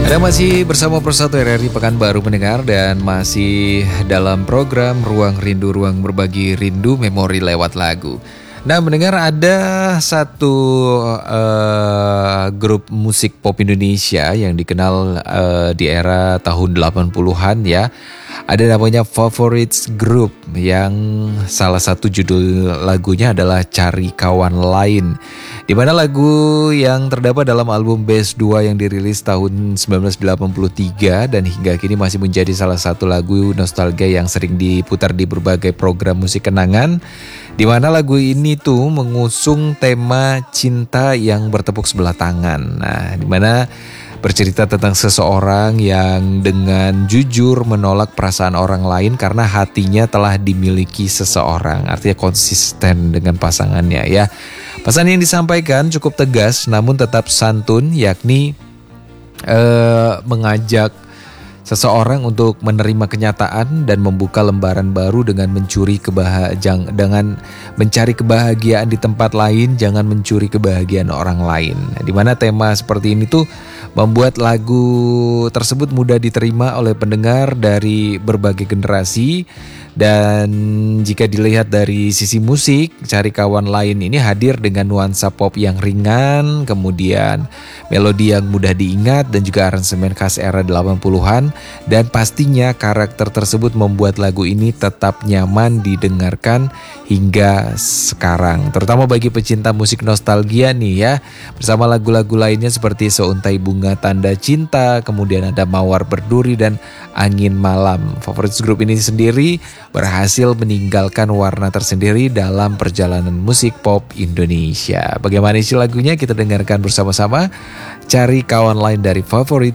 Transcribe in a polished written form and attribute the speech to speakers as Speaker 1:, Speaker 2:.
Speaker 1: Anda masih bersama Persatu RRI Pekanbaru mendengar dan masih dalam program Ruang Rindu, Ruang Berbagi Rindu Memori lewat lagu. Nah, mendengar ada satu grup musik pop Indonesia yang dikenal di era tahun 80-an ya. Ada namanya Favorites Group yang salah satu judul lagunya adalah Cari Kawan Lain. Di mana lagu yang terdapat dalam album Best 2 yang dirilis tahun 1983 dan hingga kini masih menjadi salah satu lagu nostalgia yang sering diputar di berbagai program musik kenangan. Di mana lagu ini tuh mengusung tema cinta yang bertepuk sebelah tangan. Nah, di mana bercerita tentang seseorang yang dengan jujur menolak perasaan orang lain karena hatinya telah dimiliki seseorang. Artinya konsisten dengan pasangannya ya. Pesan yang disampaikan cukup tegas namun tetap santun, yakni mengajak seseorang untuk menerima kenyataan dan membuka lembaran baru dengan mencari kebahagiaan di tempat lain, jangan mencuri kebahagiaan orang lain. Di mana tema seperti ini tuh membuat lagu tersebut mudah diterima oleh pendengar dari berbagai generasi. Dan jika dilihat dari sisi musik, Cari Kawan Lain ini hadir dengan nuansa pop yang ringan, kemudian melodi yang mudah diingat dan juga aransemen khas era 80-an. Dan pastinya karakter tersebut membuat lagu ini tetap nyaman didengarkan hingga sekarang. Terutama bagi pecinta musik nostalgia nih ya. Bersama lagu-lagu lainnya seperti Seuntai Bunga Tanda Cinta, kemudian ada Mawar Berduri dan Angin Malam. Favorites Group ini sendiri berhasil meninggalkan warna tersendiri dalam perjalanan musik pop Indonesia. Bagaimana isi lagunya? Kita dengarkan bersama-sama. Cari Kawan Lain dari Favorites